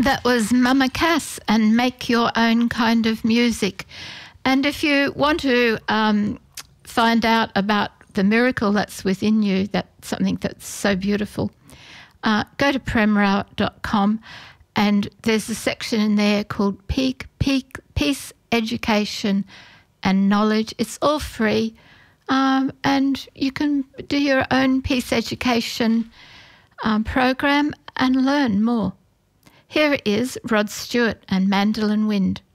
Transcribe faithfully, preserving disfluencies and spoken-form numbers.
That was Mama Cass and Make Your Own Kind of Music. And if you want to um, find out about the miracle that's within you, that's something that's so beautiful, uh, go to prem rao dot com, and there's a section in there called Peak, Peak, Peace, Education and Knowledge. It's all free, um, and you can do your own peace education um, program and learn more. Here it is, Rod Stewart and Mandolin Wind.